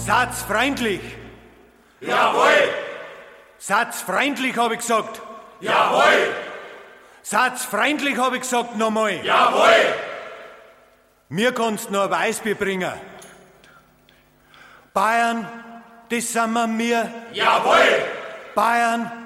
Satz freundlich. Jawohl! Satz freundlich, hab ich gesagt. Jawohl! Satz freundlich, hab ich gesagt, nochmal. Jawohl! Mir kannst noch ein Weißbier bringen. Bayern, das sind wir. Jawohl! Bayern,